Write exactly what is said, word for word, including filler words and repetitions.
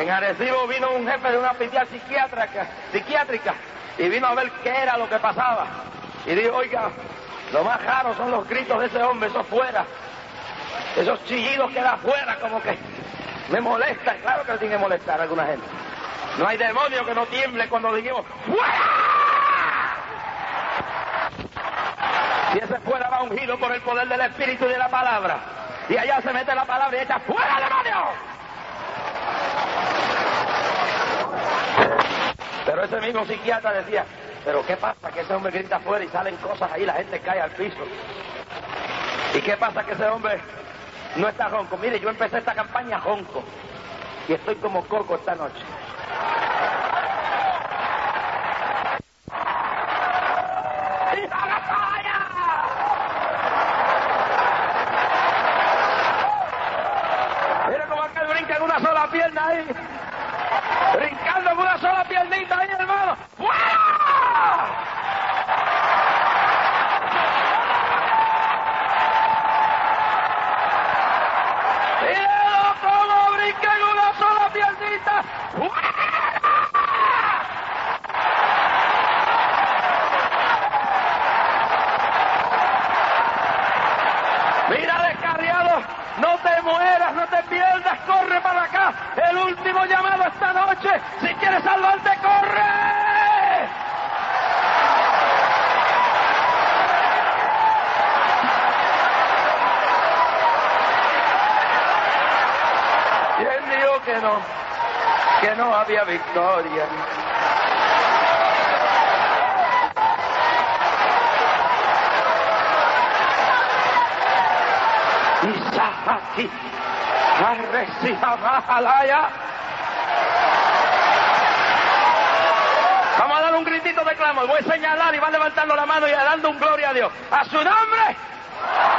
En Arecibo vino un jefe de una hospital psiquiátrica, psiquiátrica y vino a ver qué era lo que pasaba. Y dijo, oiga, lo más raro son los gritos de ese hombre, eso fuera. Esos chillidos que da afuera, como que me molestan. Claro que le tiene que molestar a alguna gente. No hay demonio que no tiemble cuando digamos, ¡fuera! Y ese fuera va ungido por el poder del Espíritu y de la palabra. Y allá se mete la palabra y echa, ¡fuera, demonio! Pero ese mismo psiquiatra decía, pero ¿qué pasa? Que ese hombre grita afuera y salen cosas ahí, la gente cae al piso. ¿Y qué pasa? Que ese hombre no está ronco. Mire, yo empecé esta campaña ronco y estoy como coco esta noche. ¡Hija de falla! Mira cómo aquel brinca en una sola pierna ahí. Brincando en una sola piernita ahí, hermano. ¡Fuera! ¡Míralo cómo brinca en una sola piernita! ¡Fuera! Mira, descarriado, no te mueras, no te pierdas, corre para acá. El último llamado esta noche. Si quieres salvarte, corre. ¿Quién dijo que no? Que no había victoria. Isahaki, Arresihabajalaya. Vamos a dar un gritito de clamor. Voy a señalar y va levantando la mano y dando un gloria a Dios. ¡A su nombre!